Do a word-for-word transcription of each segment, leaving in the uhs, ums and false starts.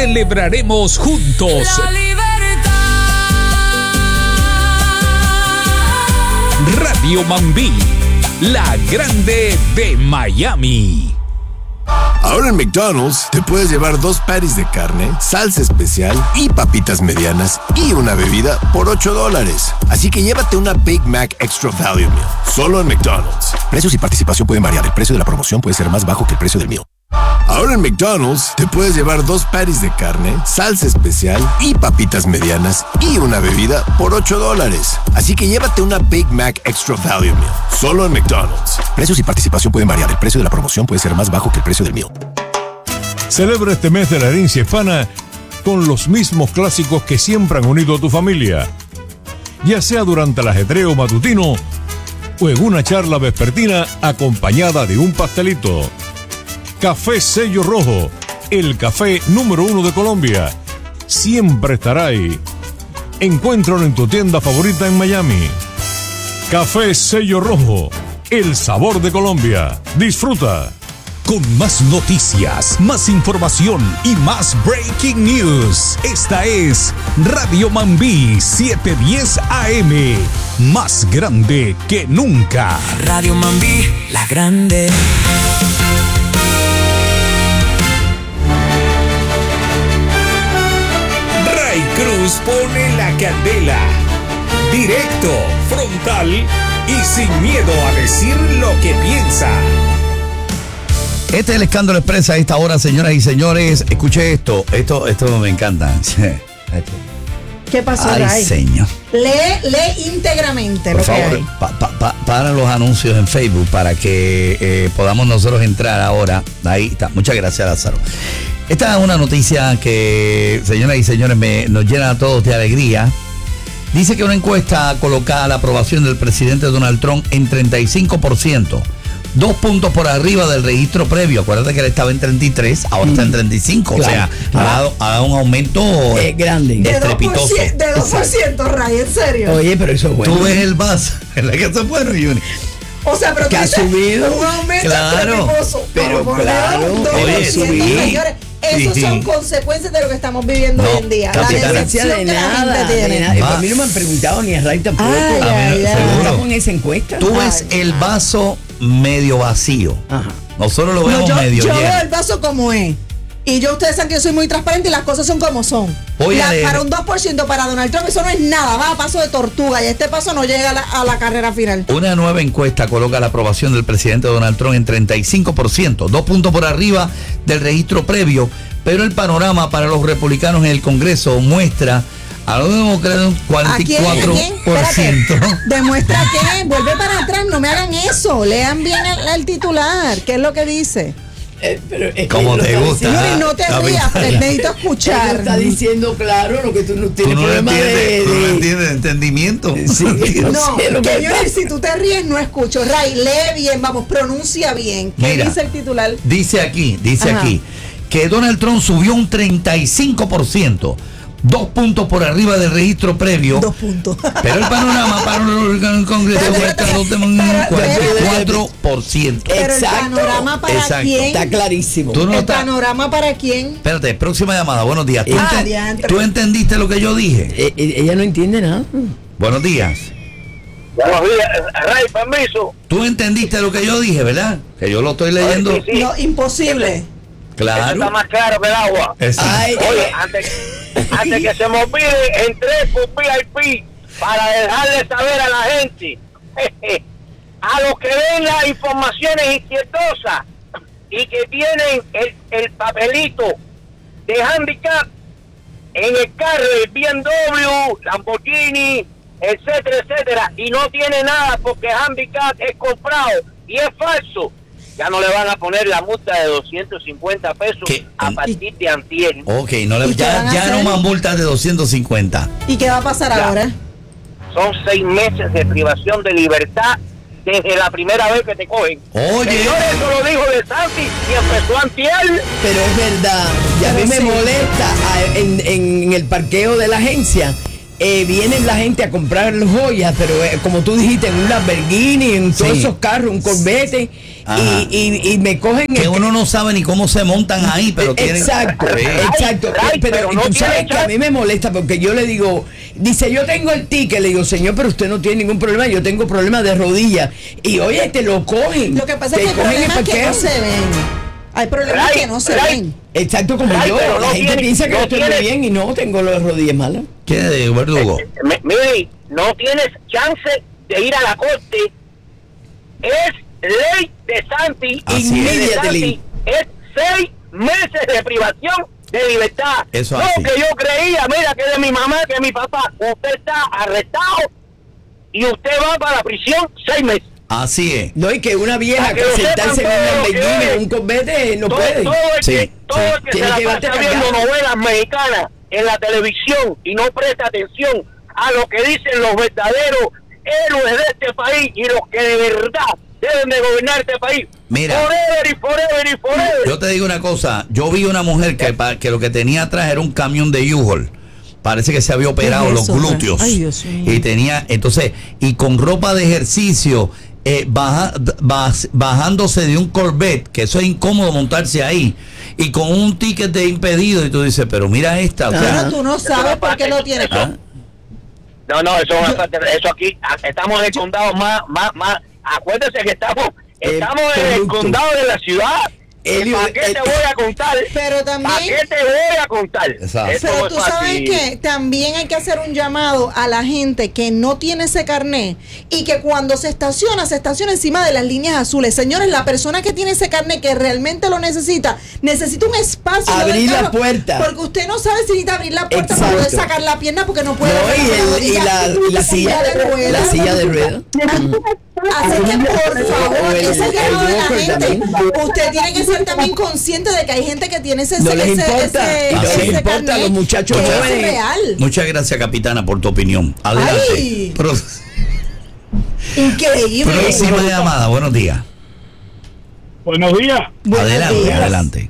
celebraremos juntos. La libertad. Radio Mambí, la grande de Miami. Ahora en McDonald's te puedes llevar dos patties de carne, salsa especial y papitas medianas y una bebida por ocho dólares. Así que llévate una Big Mac Extra Value Meal, solo en McDonald's. Precios y participación pueden variar. El precio de la promoción puede ser más bajo que el precio del meal. Ahora en McDonald's te puedes llevar dos patties de carne, salsa especial y papitas medianas y una bebida por ocho dólares. Así que llévate una Big Mac Extra Value Meal, solo en McDonald's. Precios y participación pueden variar. El precio de la promoción puede ser más bajo que el precio del meal. Celebra este mes de la herencia hispana con los mismos clásicos que siempre han unido a tu familia. Ya sea durante el ajetreo matutino o en una charla vespertina acompañada de un pastelito. Café Sello Rojo, el café número uno de Colombia. Siempre estará ahí. Encuéntralo en tu tienda favorita en Miami. Café Sello Rojo, el sabor de Colombia. Disfruta. Con más noticias, más información y más breaking news. Esta es Radio Mambí setecientos diez A M. Más grande que nunca. Radio Mambí, la grande. Ray Cruz pone la candela. Directo, frontal y sin miedo a decir lo que piensa. Este es el Escándalo Express a esta hora, señoras y señores. Escuche esto, esto, esto me encanta. ¿Qué pasó, Ay, Ray? señor. Lee, lee íntegramente Por lo favor, que hay. pa, pa, pa, para los anuncios en Facebook para que eh, podamos nosotros entrar ahora. Ahí está. Muchas gracias, Lázaro. Esta es una noticia que, señoras y señores, me, nos llena a todos de alegría. Dice que una encuesta coloca la aprobación del presidente Donald Trump en treinta y cinco por ciento. Dos puntos por arriba del registro previo. Acuérdate que él estaba en treinta y tres, ahora mm. está en treinta y cinco. Claro. O sea, ha dado, ha dado un aumento eh, grande, estrepitoso. De dos por ciento, Ray, en serio. Oye, pero eso es bueno. Tú ves el vaso, ¿verdad que eso es bueno, Juni? O sea, pero que ha subido. Un aumento claro, estrepitoso. Pero por claro, oye, subir. Esas sí. son consecuencias de lo que estamos viviendo no, hoy en día. La necesidad de nada, de nada. A mí no me han preguntado ni a Ray tampoco. Ay, ay, ay. Estamos en esa encuesta. Tú ves ay, el vaso medio vacío. Ajá. Nosotros lo vemos no, yo, medio yo lleno. Yo veo el vaso como es. Y yo, ustedes saben que yo soy muy transparente y las cosas son como son. Oye, la, para un dos por ciento para Donald Trump eso no es nada, va a paso de tortuga y este paso no llega a la, a la carrera final. Una nueva encuesta coloca la aprobación del presidente Donald Trump en treinta y cinco por ciento, dos puntos por arriba del registro previo, pero el panorama para los republicanos en el Congreso muestra a los demócratas un cuarenta y cuatro por ciento. ¿Demuestra qué? Vuelve para atrás, no me hagan eso. Lean bien el, el titular, ¿qué es lo que dice? Eh, pero es como te gusta. Yuri, no te rías, necesito escuchar. Él está diciendo claro lo que tú no tienes tú no problema entiendes, de, tú no de... entiendes de entendimiento. Sí, no, no sé que Yuri, si tú te ríes no escucho. Ray, lee bien, vamos, pronuncia bien. ¿Qué Mira, dice el titular? Dice aquí, dice Ajá. aquí que Donald Trump subió un treinta y cinco por ciento. Dos puntos por arriba del registro previo. Dos puntos. Pero el panorama para el Congreso muestra un cuarenta y cuatro por ciento. Pero el Exacto. panorama para Exacto. quién. Está clarísimo. ¿Tú no el estás? panorama para quién. Espérate, próxima llamada. Buenos días. ¿Tú, Ah, enten- diantre. ¿Tú entendiste lo que yo dije? Eh, eh, ella no entiende nada. Buenos días. Buenos días, Ray, permiso. ¿Tú entendiste lo que yo dije, verdad? Que yo lo estoy leyendo. Ay, sí, sí. No, imposible. Eso Claro. está más claro que el agua. Exacto. Ay, Oye, antes, antes que se me olvide, entré por V I P para dejarle saber a la gente, a los que ven las informaciones inquietosas y que tienen el, el papelito de handicap en el carro, el B M W, Lamborghini, etcétera, etcétera, y no tiene nada porque handicap es comprado y es falso, ya no le van a poner la multa de doscientos cincuenta pesos ¿Qué? a partir de antier. Ok, no le, ¿Y qué van ya, a ya hacer? no más multas de doscientos cincuenta. ¿Y qué va a pasar Ya. ahora? Son seis meses de privación de libertad desde la primera vez que te cogen. Oye. Señores, eso lo dijo de Santi y empezó antier. pero es verdad. Y a mí Pero me sí. molesta a- en, en el parqueo de la agencia. Eh, vienen la gente a comprar joyas, pero eh, como tú dijiste, en un Lamborghini, en todos Sí. esos carros, un Corvette, Ajá. y, y, y me cogen Que el- uno no sabe ni cómo se montan ahí, pero tienen... Exacto, Sí. exacto. Right, pero pero no tú tiene sabes que a chance. mí me molesta porque yo le digo, dice, yo tengo el ticket, le digo, señor, pero usted no tiene ningún problema, yo tengo problemas de rodillas. Y oye, te lo cogen. Lo que pasa te es que hay cogen el problemas que parqueo. no se ven. Hay problemas Right, que no se right. ven. Exacto, como Ay, yo. pero La no gente tiene- piensa que no yo estoy muy tiene- bien y no tengo las rodillas malas. ¿Quién es verdugo? Me- Mire, no tienes chance de ir a la corte. Es ley de Santi. Así y ley de Immediately. Santi es seis meses de privación de libertad. Eso no, así. que yo creía, mira, que de mi mamá, que de mi papá, usted está arrestado y usted va para la prisión seis meses. Así es. No, y que una vieja Para que que lo sentarse en sepan un todo lo que Lamborghini es. o un Corvette no todo, puede. todo el Sí, que, todo sí. el que Tiene se la que llevarte pasa cargado. viendo novelas mexicanas en la televisión y no presta atención a lo que dicen los verdaderos héroes de este país y los que de verdad deben de gobernar este país. Mira. Forever y forever y forever. Yo te digo una cosa, yo vi una mujer que, pa- que lo que tenía atrás era un camión de U-Haul. Parece que se había operado ¿Qué es los eso, glúteos. Ay, Dios mío. Y tenía, entonces, y con ropa de ejercicio, eh, baja- baj- bajándose de un Corvette, que eso es incómodo montarse ahí, y con un ticket de impedido, y tú dices, pero mira esta, o sea, Pero tú no sabes por qué lo tienes. ¿ah? No, no, eso, eso aquí, estamos en el condado más, más, más. Acuérdese que estamos, El estamos en el corrupto. condado de la ciudad. Elio, ¿Para qué el- te voy a contar? Pero también- ¿Para qué te voy a contar? Exacto. Esto Pero no tú es sabes fácil. que también hay que hacer un llamado a la gente que no tiene ese carnet y que cuando se estaciona, se estaciona encima de las líneas azules. Señores, la persona que tiene ese carnet que realmente lo necesita, necesita un espacio. en Abrir el la carro, puerta. Porque usted no sabe si necesita abrir la puerta para Exacto. poder sacar la pierna porque no puede. No, abrir y, la el- y rodilla. la, y la silla, ruedas. la silla de ruedas. Así que por favor, O el- ese el llamado de la walker gente, también. usted tiene que ser también consciente de que hay gente que tiene ese No les ese- importa, ese- y no ese les importa carnet a los muchachos que es jóvenes. real. Muchas gracias, capitana, por tu opinión. Adelante. Ay. Pro- Increíble. próxima llamada, buenos días. Buenos días, Buenos adelante, días. adelante.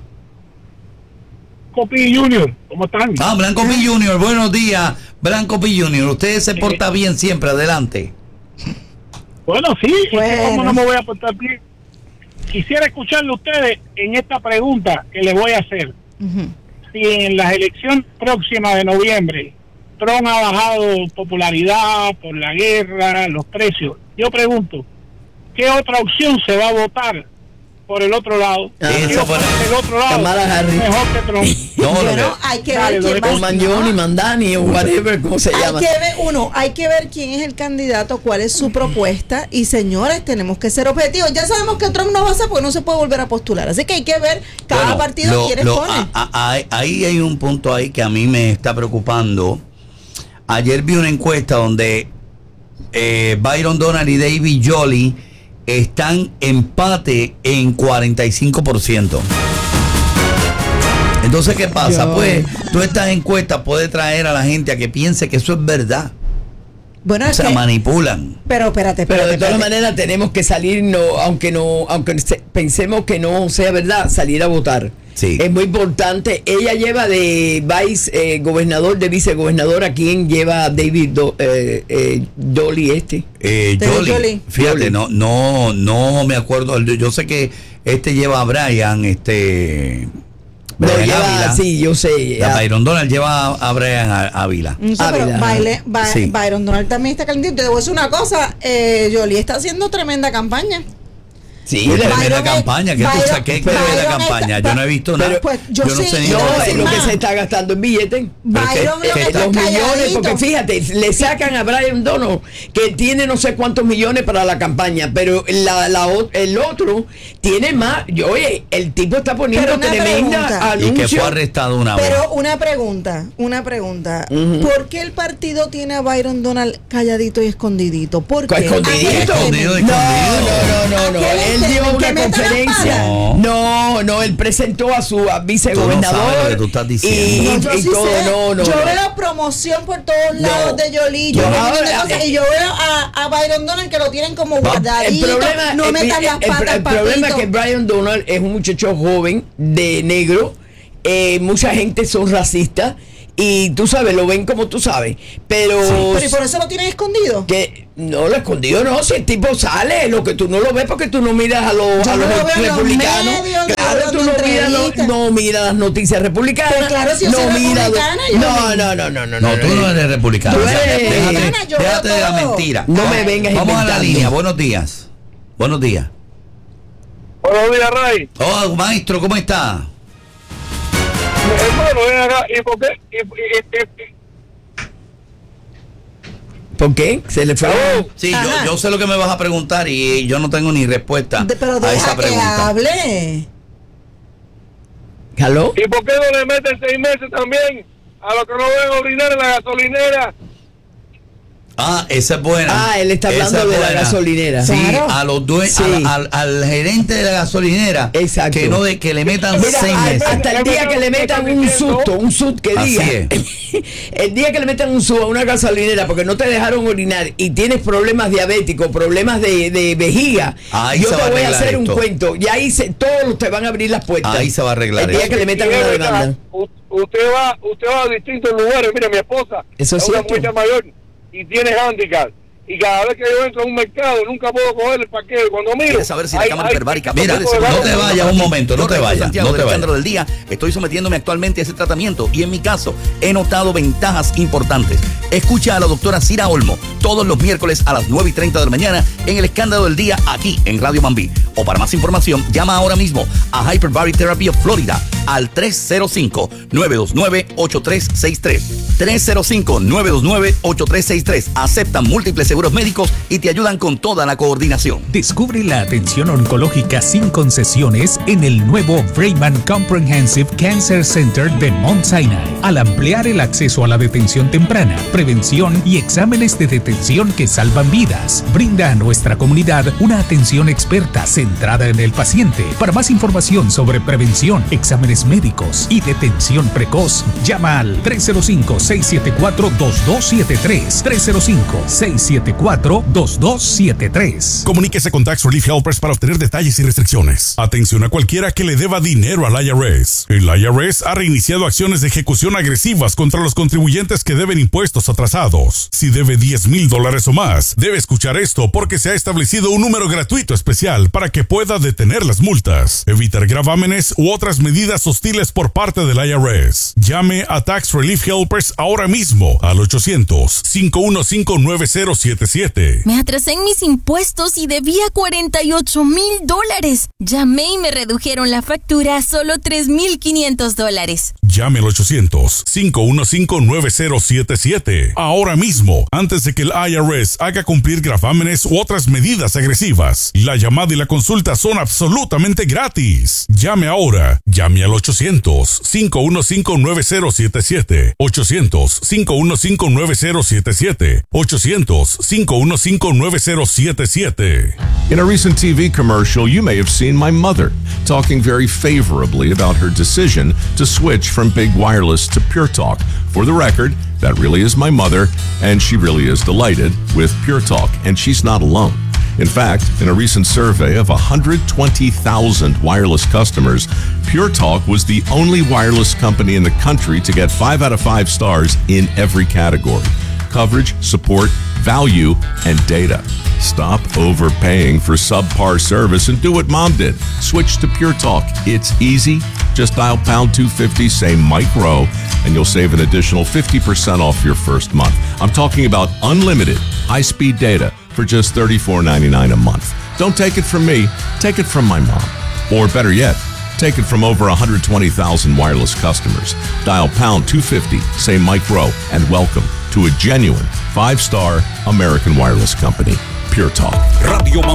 Copi Junior, ¿cómo están? Ah, Blanco P. Junior, buenos días, Blanco P. Junior. Usted se porta bien siempre, adelante. Bueno, sí, Bueno. ¿cómo no me voy a portar bien? Quisiera escucharle a ustedes en esta pregunta que les voy a hacer. Ujú. Si en las elecciones próximas de noviembre Trump ha bajado popularidad por la guerra, los precios, yo pregunto, ¿qué otra opción se va a votar por el otro lado? Ajá. ¿Qué Esa opción fue- del otro lado Kamala Harris. mejor que Trump? No, lo Bueno, que- hay que Dale, ver quién Lore- va O Mangioni, Mandani o whatever, ¿cómo se Hay llama? que ver, uno, hay que ver quién es el candidato, cuál es su propuesta y señores, tenemos que ser objetivos. Ya sabemos que Trump no va a hacer porque no se puede volver a postular, así que hay que ver cada Bueno, partido lo- quiénes lo- pone. a- a- a- ahí hay un punto ahí que a mí me está preocupando. Ayer vi una encuesta donde eh, Byron Donald y David Jolley están empate en cuarenta y cinco por ciento. Entonces, ¿qué pasa? Yo- Pues, todas estas encuestas puede traer a la gente a que piense que eso es verdad. Bueno, O es sea, que- manipulan. pero espérate, Pero espérate. de todas espérate. maneras tenemos que salir, no, aunque no, aunque se- pensemos que no sea verdad, salir a votar. Sí. Es muy importante. Ella lleva de vice eh, gobernador, de vicegobernador, ¿a quién lleva David Do- eh, eh, Dolly este? Eh, David Jolley, Jolley. fíjate, Jolley. no, no, no me acuerdo. Yo, yo sé que este lleva a Brian, este. No, Brian lleva, Ávila. sí, yo sé. La ah, Byron Donald lleva a Brian Á- Ávila. No sé, pero Ávila. Baile- Ba- Sí. Byron Donald también está calentito. Te voy a decir una cosa, eh, Jolie está haciendo tremenda campaña. sí, Qué le- Byron tremenda es- campaña, que tú Byron- sabes qué Byron tremenda está- campaña. Yo no he visto pero- nada. pues, yo no sí, sé ni yo no, dónde voy a es decir lo que más. se está gastando en billetes. Byron que- lo que que está Los millones, calladito. porque fíjate, le sacan a Brian Donald que tiene no sé cuántos millones para la campaña, pero la, la o- el otro tiene más. Yo, oye, el tipo está poniendo Pero una tremenda pregunta. Y que anuncio. fue arrestado una vez. Pero una pregunta, una pregunta. ¿Por qué el partido tiene a Byron Donald calladito y escondidito? ¿Por qué? Escondidito. ¿A qué le Escondido, temen? No, escondido. no, no, no, no. ¿A qué le Él dio temen? ¿Que una metan las conferencia. patas? No. No, no, él presentó a su a vicegobernador. Tú no sabes lo que tú estás diciendo. Y, No, yo y sí todo, sé. no, no. yo no. veo promoción por todos lados de Jolie. Yo No, veo un montón de ahora, cosas, eh, y yo veo a, a Byron Donald que lo tienen como El guardadito. problema, no el- metan el- las el- patas, el problema es que papito. Brian Donald es un muchacho joven, de negro. eh, mucha gente son racistas. y tú sabes, lo ven como tú sabes. Pero. Sí, pero ¿y por eso lo tienen escondido? Que no, lo escondido no. Si el tipo sale, lo que tú no lo ves porque tú no miras a los, Yo a no los lo veo en los republicanos. medios, Claro, yo tú no no veo miras, no, entrevistas. no miras las noticias republicanas. Pero claro, si yo no soy miras. republicana, yo No, lo vi. no, no, no, no, No, tú no eres republicano. Tú O sea, eres déjate, republicana, yo déjate veo de la todo. mentira. No me vengas Vamos a la inventando. línea. Buenos días. Buenos días. Buenos días, Ray. Oh, maestro, ¿cómo está? Hermano, ven acá. ¿Y por qué? Y, y, y, y, ¿Por qué? Se le fue. Aló. Sí, yo, Ajá. yo sé lo que me vas a preguntar y yo no tengo ni respuesta De- pero a esa deja que pregunta. hable. ¿Aló? ¿Y por qué no le meten seis meses también a los que no ven orinar en la gasolinera? Ah, esa es buena. Ah, él está Esa hablando es de la buena. gasolinera. Sí, Claro. a los due- Sí. al, al- al gerente de la gasolinera. Exacto. Que no de que le metan Mira, seis a- meses. hasta el día que le metan un susto, un susto que Así diga. El día que le metan un susto a una gasolinera porque no te dejaron orinar y tienes problemas diabéticos, problemas de, de vejiga, Ahí yo se te va a voy a arreglar hacer un esto. cuento. Y ahí se, todos te van a abrir las puertas. Ahí se va a arreglar El día eso. que le metan Y es una verdad, demanda. u- Usted va, usted va a distintos lugares. Mira, mi esposa Eso es es una cierto. muchacha mayor y tiene handicap. Y cada vez que yo entro a un mercado, nunca puedo coger el paquete. Cuando miro, ¿Quieres saber si la hay- cámara hay hiperbárica distintos Mira, tipos de no gases. te vayas un momento, no Yo, te Rafael vayas, Santiago no del te escándalo vayas. del día, estoy sometiéndome actualmente a ese tratamiento y en mi caso he notado ventajas importantes. Escucha a la doctora Cira Olmo todos los miércoles a las nueve y treinta de la mañana en el escándalo del día aquí en Radio Mambí. O para más información, llama ahora mismo a Hyperbaric Therapy of Florida al tres cero cinco, nueve dos nueve, ocho tres seis tres. tres cero cinco, nueve dos nueve, ocho tres seis tres. Aceptan múltiples seguros médicos y te ayudan con toda la coordinación. Descubre la atención oncológica sin concesiones en el nuevo Brayman Comprehensive Cancer Center de Mount Sinai. Al ampliar el acceso a la detención temprana, prevención y exámenes de detención que salvan vidas, brinda a nuestra comunidad una atención experta centrada en el paciente. Para más información sobre prevención, exámenes médicos y detención precoz, llama al tres cero cinco, seis siete cuatro, dos dos siete tres. tres cero cinco, seis siete cuatro, dos dos siete tres. Comuníquese con Tax Relief Helpers para obtener detalles y restricciones. Atención a cualquiera que le deba dinero al I R S. El I R S ha reiniciado acciones de ejecución agresivas contra los contribuyentes que deben impuestos atrasados. Si debe diez mil dólares o más, debe escuchar esto porque se ha establecido un número gratuito especial para que pueda detener las multas, evitar gravámenes u otras medidas hostiles por parte del I R S. Llame a Tax Relief Helpers ahora mismo al ochocientos, cinco uno cinco, nueve cero siete siete. Me atrasé en mis impuestos y debía cuarenta y ocho mil dólares. Llamé y me redujeron la factura a solo tres mil quinientos dólares. Llame al ochocientos, cinco uno cinco, nueve cero siete siete. Ahora mismo, antes de que el I R S haga cumplir gravámenes u otras medidas agresivas. La llamada y la consulta son absolutamente gratis. Llame ahora. Llame al ochocientos, cinco uno cinco, nueve cero siete siete. ochocientos, cinco uno cinco, nueve cero siete siete. ochocientos, cinco uno cinco, nueve cero siete siete. In a recent T V commercial, you may have seen my mother talking very favorably about her decision to switch from Big Wireless to Pure Talk. For the record, that really is my mother, and she really is delighted with Pure Talk, and she's not alone. In fact, in a recent survey of one hundred twenty thousand wireless customers, Pure Talk was the only wireless company in the country to get five out of five stars in every category: coverage, support, value, and data. Stop overpaying for subpar service and do what Mom did. Switch to Pure Talk. It's easy. Just dial pound two fifty, say Mike Rowe, and you'll save an additional fifty percent off your first month. I'm talking about unlimited high-speed data for just thirty-four ninety-nine a month. Don't take it from me. Take it from my mom. Or better yet, take it from over one hundred twenty thousand wireless customers. Dial pound two fifty, say Mike Rowe, and welcome to a genuine five-star American wireless company, Pure Talk. Radio Mambí